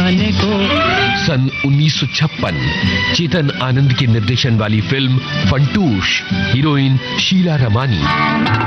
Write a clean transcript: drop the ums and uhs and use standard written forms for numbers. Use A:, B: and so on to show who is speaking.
A: जाने को।
B: सन 1956 चेतन आनंद के निर्देशन वाली फिल्म फंटूश, हीरोइन शीला रमानी।